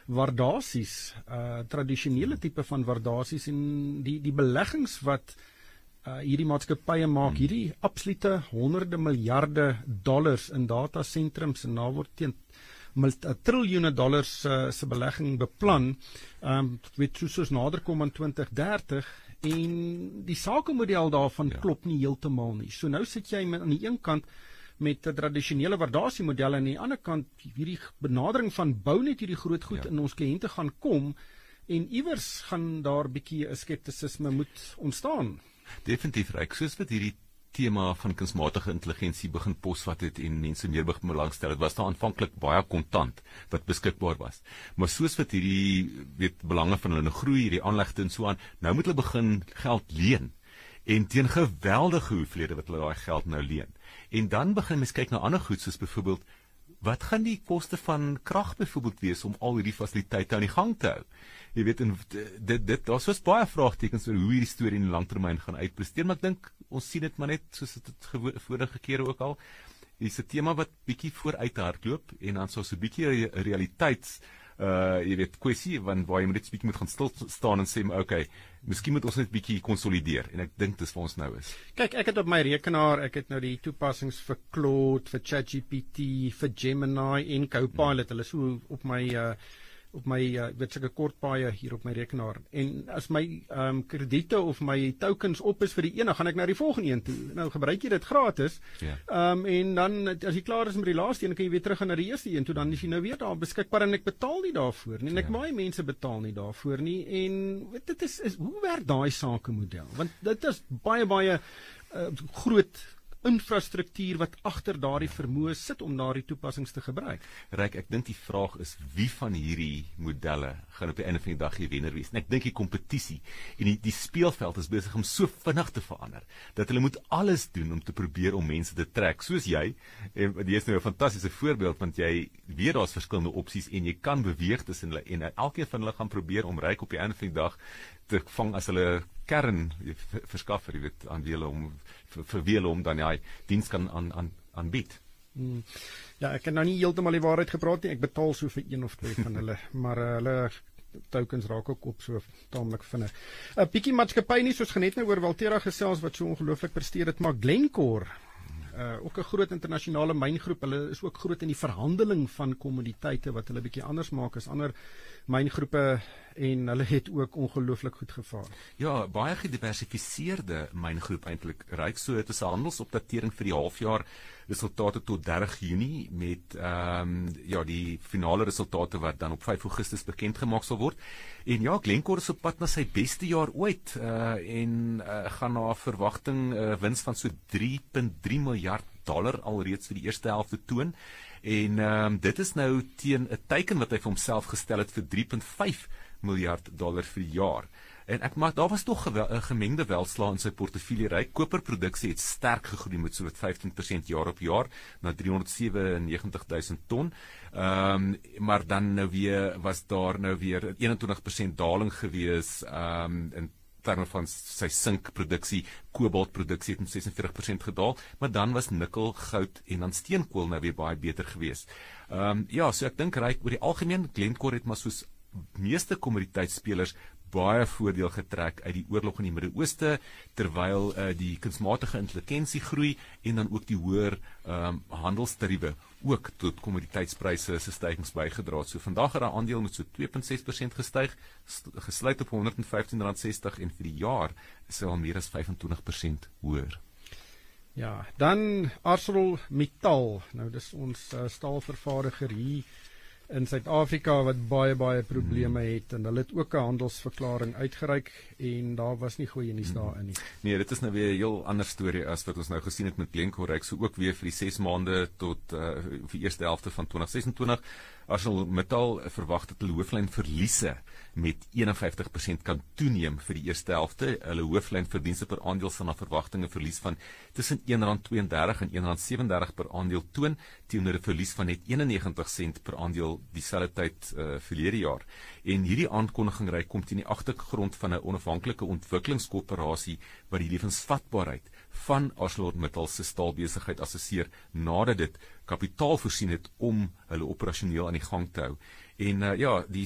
waardasies, tradisionele tipe van waardasies en die beleggings wat hierdie maatskappye maak, hierdie absolute honderde miljarde dollars in datasentrums en daar word teen triljoene dollars se belegging beplan, weet soos nader kom aan 2030 en die sakemodel daarvan klop nie heeltemal nie. So nou sit jy aan die een kant met 'n tradisionele waardasiemodel en aan die ander kant hierdie benadering van bou net hierdie groot goed in ons kliënte gaan kom en iewers gaan daar bietjie 'n skeptisisme moet ontstaan. Definitief Ryk, soos wat hierdie tema van kunsmatige intelligensie begin posvat het en mense meer begin belangstel het, was daar aanvanklik baie kontant wat beskikbaar was. Maar soos wat hierdie belange van hulle groei, hierdie aanlegte en so aan, nou moet hulle begin geld leen. En teen geweldige hoeveelhede wat hulle daai geld nou leen. En dan begin mens kyk na ander goed soos byvoorbeeld wat gaan die koste van krag byvoorbeeld wees om al hierdie fasiliteite aan die gang te hou? Jy weet, en daar was baie vraagtekens oor hoe hierdie storie in die langtermyn gaan uitpresteer, maar ek dink ons sien dit maar net soos dit vorige kere ook al. Dis 'n tema wat bietjie vooruit hardloop en dan so 'n bietjie 'n realiteits jy weet kwessie waar jy net bietjie moet gaan stil staan en sê maar okay, miskien moet ons net bietjie konsolideer en ek dink dis waar ons nou is. Kyk, ek het op my rekenaar, ek het nou die toepassings vir Claude, vir ChatGPT, vir Gemini en Copilot. Hulle so op my weet sulke kort paaie hier op my rekenaar. En as my krediete of my tokens op is vir die ene, gaan ek na die volgende een toe. Nou gebruik jy dit gratis. En dan as jy klaar is met die laaste een, kan jy weer terug gaan na die eerste een toe, dan is jy nou weer daar beskikbaar en ek betaal nie daarvoor nie. En ek baie mense betaal nie daarvoor nie. En weet dit is hoe werk daai sakemodel? Want dit is baie groot infrastruktuur wat agter daardie vermoë sit om daardie toepassings te gebruik. Ryk, ek dink die vraag is wie van hierdie modelle gaan op die einde van die dag die wenner wees. En ek dink die kompetisie en die speelveld is besig om so vinnig te verander dat hulle moet alles doen om te probeer om mense te trek. Soos jy, en jy is nou 'n fantastiese voorbeeld want jy weet daar's verskillende opsies en jy kan beweeg tussen hulle en elkeen van hulle gaan probeer om Ryk op die einde van die dag te vang as hulle kern verskaffer, jy weet, aan wie hulle om vir wie hulle om dan die diens kan aanbied. Ja, ek het nou nie heeltemal die waarheid gepraat nie. Ek betaal so vir een of twee van hulle, maar hulle tokens raak ook op so taamlik vinnig. 'n Bietjie maatskappy nie soos genet nou oor Valterra gesels wat so ongelooflik presteer het, maar Glencore, ook 'n groot internasionale myngroep. Hulle is ook groot in die verhandeling van kommoditeite wat hulle bietjie anders maak as ander myngroepe en hulle het ook ongelooflik goed gevaar. Ja, baie gediversifiseerde myngroep eintlik. Ryk, so het 'n handelsopdatering vir die halfjaar resultate tot 30 Junie met die finale resultate wat dan op 5 Augustus bekend gemaak sal word. En ja, Glencore is op pad na sy beste jaar ooit en gaan na verwagting wins van so $3.3 miljard alreeds vir die eerste helfte toon. En dit is nou teen 'n teiken wat hy vir homself gestel het vir $3.5 miljard vir die jaar. En daar was tog 'n gemengde welslae in sy portefeulje. Ryk, koperproduksie het sterk gegroei met so 15% jaar op jaar na 397.000 ton. Maar dan nou weer was daar nou weer 21% daling gewees in terme van sy sinkproduksie, kobaltproduksie het met 46% gedaal, maar dan was nikkel, goud en dan steenkool nou weer baie beter gewees. So ek dink Ryk oor die algemeen Glencore het maar soos meeste kommoditeitsspelers baie voordeel getrek uit die oorlog in die Midde-Ooste, terwyl die kunsmatige intelligensie groei en dan ook die hoër handelstariewe ook tot kommoditeitspryse se stygings bygedra het. So vandag het daai aandeel met so 2.6% gestyg, gesluit op R115.60 en vir die jaar is hy al meer as 25% hoër. Ja, dan ArcelorMittal. Nou dis ons staalvervaardiger hier in Suid-Afrika wat baie probleme het en hulle het ook 'n handelsverklaring uitgereik en daar was nie goeie nuus daarin nie. Nee, dit is nou weer 'n heel ander storie as wat ons nou gesien het met Glencore. So ook weer vir die 6 maande tot vir die eerste helfte van 2026. ArcelorMittal verwag dat hulle hooflyn verliese met 51% kan toeneem vir die eerste helfte. Hulle hooflyn verdienste per aandeel sal na verwagtinge verlies van tussen R1.32 en R1.37 per aandeel toon, teenoor 'n verlies van net 91 sent per aandeel dieselfde tyd verlede jaar. En hierdie aankondiging Ryk kom teen die agtergrond van 'n onafhanklike ontwikkelingskoöperasie wat die lewensvatbaarheid van ArcelorMittal se staalbesigheid assesseer nadat dit kapitaal voorsien het om hulle operasioneel aan die gang te hou. En die